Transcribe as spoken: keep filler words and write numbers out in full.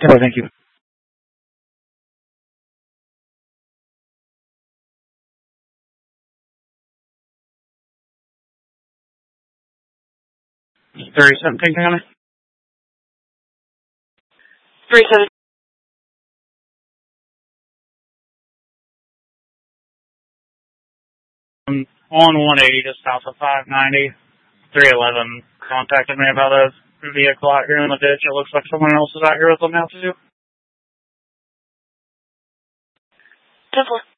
Okay, thank you. Three seventeen County. Three seven. Um, on one eighty, just south of five ninety. three eleven contacted me about a vehicle out here in the ditch. It looks like someone else is out here with them now too. Ten four.